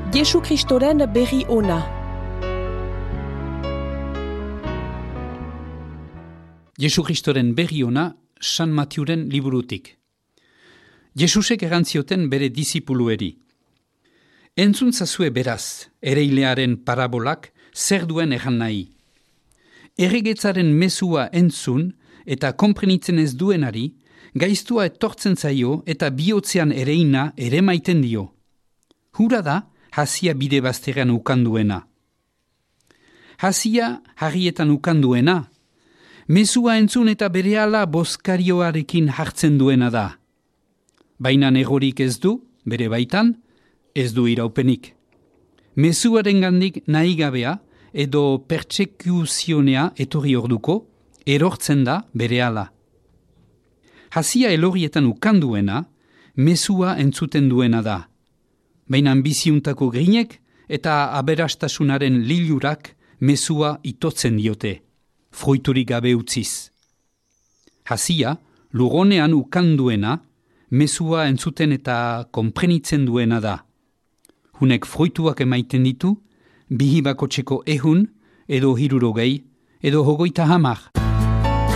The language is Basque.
Jesu Kristoren berri ona. Jesu Kristoren berri ona San Matiuren liburutik. Jesusek erantzioten bere disipulueri. Entzun zazue beraz, ereilearen parabolak zer duen egan nahi. Erregetzaren mezua entzun eta konprenitzen ez duenari, gaiztua etortzen zaio eta bihotzean ereina ere maiten dio. Hura da, hasia bide bazterrean ukanduena. Hasia harrietan ukanduena, mezua entzun eta berehala bozkarioarekin hartzen duena da. Baina negorik ez du, bere baitan, ez du iraupenik. Mezuaren gandik nahi gabea edo pertsekuzionea etorri orduko, erortzen da berehala. Hasia elorrietan ukanduena, mezua entzuten duena da. Baina biziuntako grinek eta aberastasunaren lilurak mezua itotzen diote, fruiturik gabe utziz. Hasia, lugonean ukanduena, mezua entzuten eta konprenitzen duena da. Hunek fruituak emaiten ditu, 2 bakotxeko 100, edo 60, edo 50.